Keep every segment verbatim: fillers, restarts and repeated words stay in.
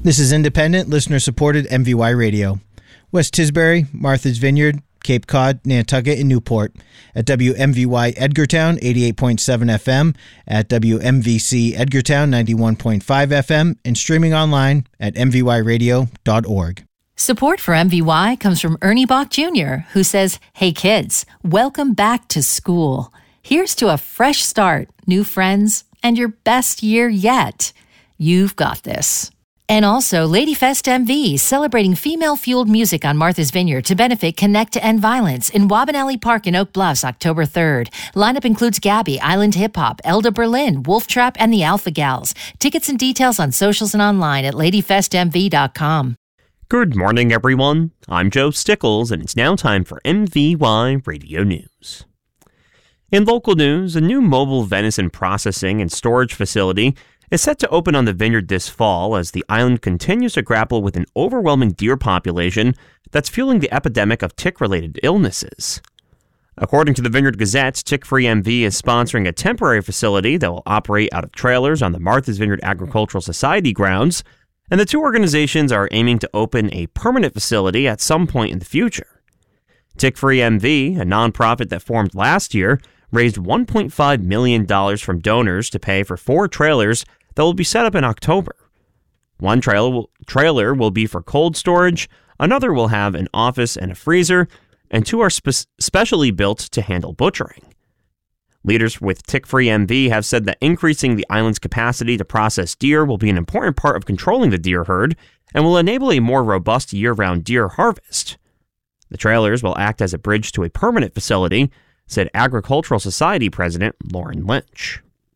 This is independent, listener-supported M V Y Radio. West Tisbury, Martha's Vineyard, Cape Cod, Nantucket, and Newport. At W M V Y Edgartown, eighty-eight point seven F M, at W M V C Edgartown, ninety-one point five F M, and streaming online at m v y radio dot org. Support for M V Y comes from Ernie Bach Junior, who says, "Hey kids, welcome back to school. Here's to a fresh start, new friends, and your best year yet. You've got this." And also, LadyFest M V, celebrating female-fueled music on Martha's Vineyard to benefit Connect to End Violence in Wabanelli Park in Oak Bluffs, October third. Lineup includes Gabby, Island Hip Hop, Elda Berlin, Wolf Trap, and the Alpha Gals. Tickets and details on socials and online at lady fest m v dot com. Good morning, everyone. I'm Joe Stickles, and it's now time for M V Y Radio News. In local news, a new mobile venison processing and storage facility is set to open on the vineyard this fall as the island continues to grapple with an overwhelming deer population that's fueling the epidemic of tick-related illnesses. According to the Vineyard Gazette, Tick-Free M V is sponsoring a temporary facility that will operate out of trailers on the Martha's Vineyard Agricultural Society grounds, and the two organizations are aiming to open a permanent facility at some point in the future. Tick-Free M V, a nonprofit that formed last year, raised one point five million dollars from donors to pay for four trailers that will be set up in October. One trailer will, trailer will be for cold storage, another will have an office and a freezer, and two are spe- specially built to handle butchering. Leaders with Tick-Free M V have said that increasing the island's capacity to process deer will be an important part of controlling the deer herd and will enable a more robust year-round deer harvest. The trailers will act as a bridge to a permanent facility, said Agricultural Society President Lauren Lynch.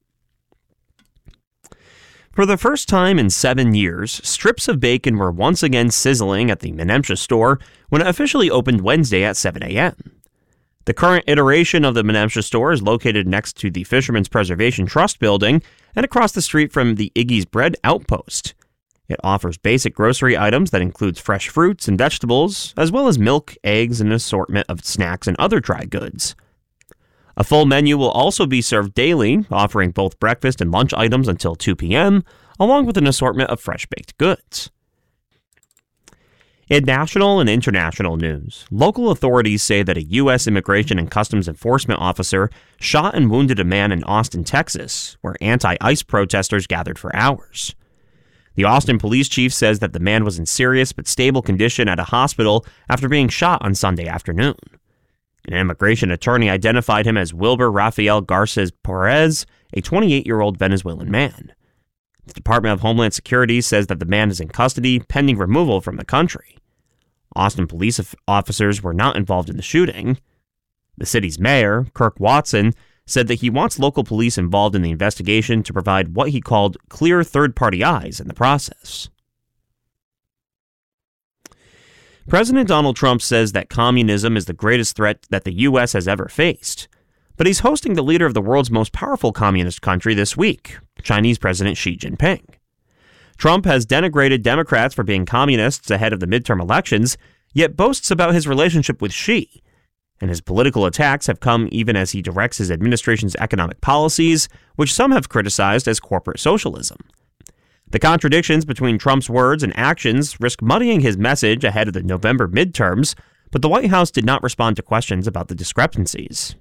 For the first time in seven years, strips of bacon were once again sizzling at the Menemsha store when it officially opened Wednesday at seven a.m. The current iteration of the Menemsha store is located next to the Fishermen's Preservation Trust building and across the street from the Iggy's Bread Outpost. It offers basic grocery items that includes fresh fruits and vegetables, as well as milk, eggs, and an assortment of snacks and other dry goods. A full menu will also be served daily, offering both breakfast and lunch items until two p.m., along with an assortment of fresh-baked goods. In national and international news, local authorities say that a U S Immigration and Customs Enforcement officer shot and wounded a man in Austin, Texas, where anti-ICE protesters gathered for hours. The Austin police chief says that the man was in serious but stable condition at a hospital after being shot on Sunday afternoon. An immigration attorney identified him as Wilber Rafael Garces Perez, a twenty-eight-year-old Venezuelan man. The Department of Homeland Security says that the man is in custody pending removal from the country. Austin police officers were not involved in the shooting. The city's mayor, Kirk Watson, said that he wants local police involved in the investigation to provide what he called clear third-party eyes in the process. President Donald Trump says that communism is the greatest threat that the U S has ever faced. But he's hosting the leader of the world's most powerful communist country this week, Chinese President Xi Jinping. Trump has denigrated Democrats for being communists ahead of the midterm elections, yet boasts about his relationship with Xi. And his political attacks have come even as he directs his administration's economic policies, which some have criticized as corporate socialism. The contradictions between Trump's words and actions risk muddying his message ahead of the November midterms, but the White House did not respond to questions about the discrepancies.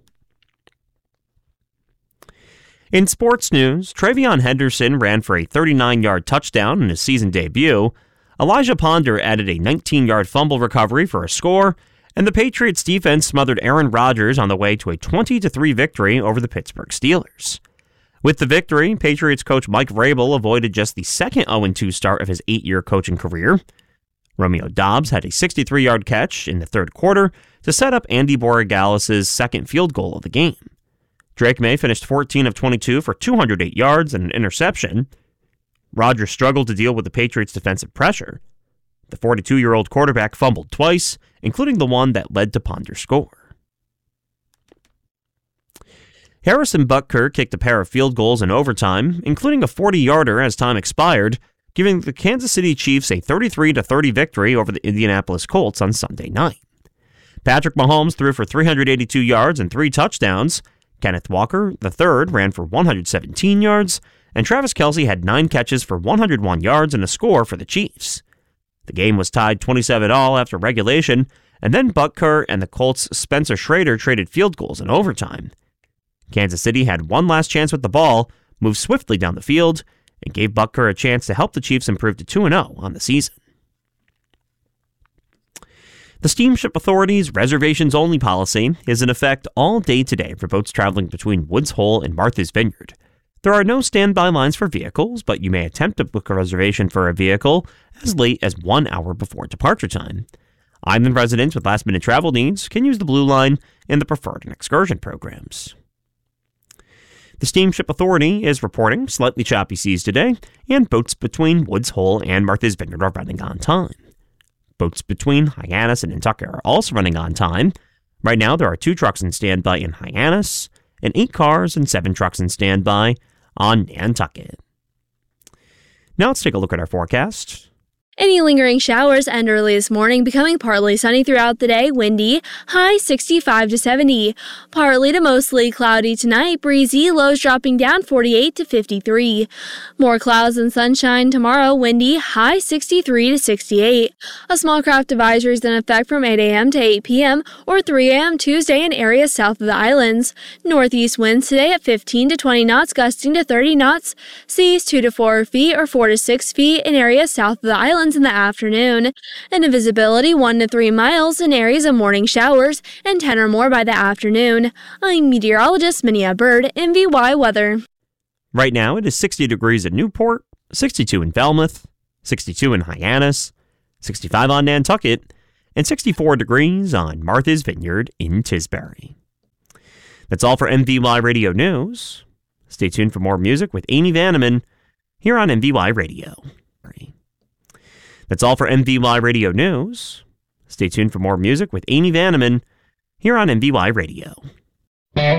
In sports news, Travion Henderson ran for a thirty-nine-yard touchdown in his season debut, Elijah Ponder added a nineteen-yard fumble recovery for a score, and the Patriots defense smothered Aaron Rodgers on the way to a twenty to three victory over the Pittsburgh Steelers. With the victory, Patriots coach Mike Vrabel avoided just the second oh and two start of his eight-year coaching career. Romeo Doubs had a sixty-three-yard catch in the third quarter to set up Andy Borregales' second field goal of the game. Drake May finished fourteen of twenty-two for two hundred eight yards and an interception. Rodgers struggled to deal with the Patriots' defensive pressure. The forty-two-year-old quarterback fumbled twice, including the one that led to Ponder's score. Harrison Butker kicked a pair of field goals in overtime, including a forty-yarder as time expired, giving the Kansas City Chiefs a thirty-three to thirty victory over the Indianapolis Colts on Sunday night. Patrick Mahomes threw for three hundred eighty-two yards and three touchdowns. Kenneth Walker, the third, ran for one hundred seventeen yards, and Travis Kelce had nine catches for one hundred one yards and a score for the Chiefs. The game was tied twenty-seven all after regulation, and then Butker and the Colts' Spencer Schrader traded field goals in overtime. Kansas City had one last chance with the ball, moved swiftly down the field, and gave Butker a chance to help the Chiefs improve to two and oh on the season. The Steamship Authority's reservations-only policy is in effect all day today for boats traveling between Woods Hole and Martha's Vineyard. There are no standby lines for vehicles, but you may attempt to book a reservation for a vehicle as late as one hour before departure time. Island residents with last-minute travel needs can use the Blue Line and the Preferred and Excursion programs. The Steamship Authority is reporting slightly choppy seas today, and boats between Woods Hole and Martha's Vineyard are running on time. Boats between Hyannis and Nantucket are also running on time. Right now, there are two trucks in standby in Hyannis, and eight cars and seven trucks in standby on Nantucket. Now let's take a look at our forecast. Any lingering showers end early this morning, becoming partly sunny throughout the day, windy, high sixty-five to seventy. Partly to mostly cloudy tonight, breezy, lows dropping down forty-eight to fifty-three. More clouds and sunshine tomorrow, windy, high sixty-three to sixty-eight. A small craft advisory is in effect from eight a.m. to eight p.m. or three a.m. Tuesday in areas south of the islands. Northeast winds today at fifteen to twenty knots, gusting to thirty knots. Seas two to four feet or four to six feet in areas south of the islands in the afternoon, and a visibility one to three miles in areas of morning showers and ten or more by the afternoon. I'm meteorologist Minia Bird, M V Y Weather. Right now it is sixty degrees in Newport, sixty-two in Falmouth, sixty-two in Hyannis, sixty-five on Nantucket, and sixty-four degrees on Martha's Vineyard in Tisbury. That's all for M V Y Radio News. Stay tuned for more music with Amy Vanneman here on M V Y Radio. That's all for M V Y Radio News. Stay tuned for more music with Amy Vanneman here on M V Y Radio.